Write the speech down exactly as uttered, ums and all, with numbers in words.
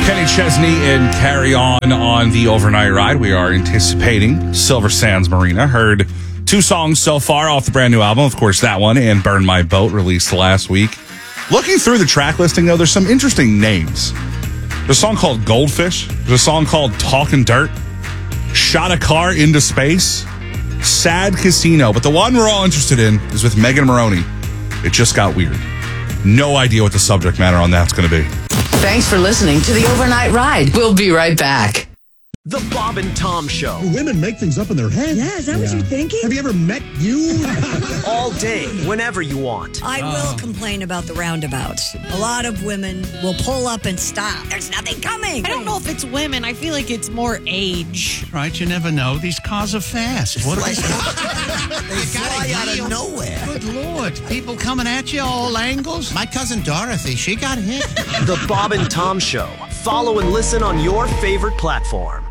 Kenny Chesney and Carry On on the overnight ride. We are anticipating Silver Sands Marina. Heard two songs so far off the brand new album. Of course, that one and Burn My Boat, released last week. Looking through the track listing, though, there's some interesting names. There's a song called Goldfish. There's a song called Talkin' Dirt. Shot a Car into Space. Sad Casino. But the one we're all interested in is with Megan Moroney. It Just Got Weird. No idea what the subject matter on that's going to be. Thanks for listening to the Overnight Ride. We'll be right back. The Bob and Tom Show. Women make things up in their head. Yeah, is that yeah. what you're thinking? Have you ever met you? All day, whenever you want. I oh. will complain about the roundabouts. A lot of women will pull up and stop. There's nothing coming. I don't know if it's women. I feel like it's more age. Right, you never know. These cars are fast. What like, they fly out of nowhere. Good Lord. People coming at you all angles. My cousin Dorothy, she got hit. The Bob and Tom Show. Follow and listen on your favorite platform.